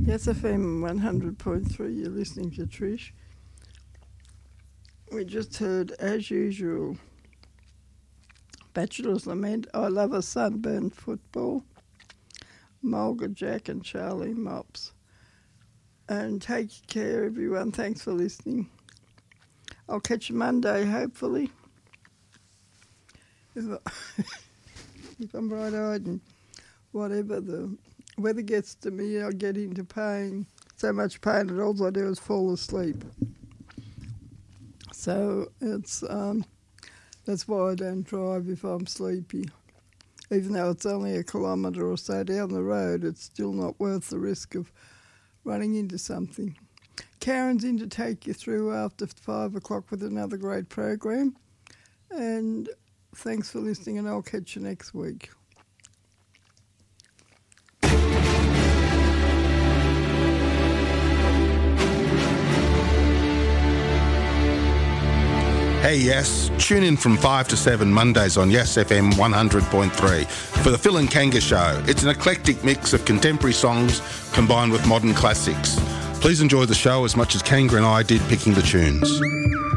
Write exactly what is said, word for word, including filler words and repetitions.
Yes, F M one hundred point three, you're listening to Trish. We just heard, as usual, Bachelor's Lament, I Love a Sunburned Football, Mulga Jack and Charlie Mops. And take care, everyone. Thanks for listening. I'll catch you Monday, hopefully. If, I, if I'm bright-eyed and whatever the weather gets to me, I'll get into pain. So much pain that all I do is fall asleep. So it's um, that's why I don't drive if I'm sleepy. Even though it's only a kilometre or so down the road, it's still not worth the risk of running into something. Karen's in to take you through after five o'clock with another great program. And thanks for listening, and I'll catch you next week. Hey Yes, tune in from five to seven Mondays on Yes F M one hundred point three for the Phil and Kanga Show. It's an eclectic mix of contemporary songs combined with modern classics. Please enjoy the show as much as Kanga and I did picking the tunes.